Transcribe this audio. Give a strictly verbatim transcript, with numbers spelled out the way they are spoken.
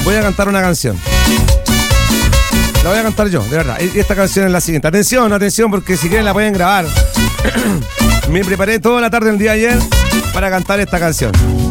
voy a cantar una canción. La voy a cantar yo, de verdad. Y esta canción es la siguiente. Atención, atención, porque si quieren la pueden grabar. Me preparé toda la tarde del día de ayer para cantar esta canción.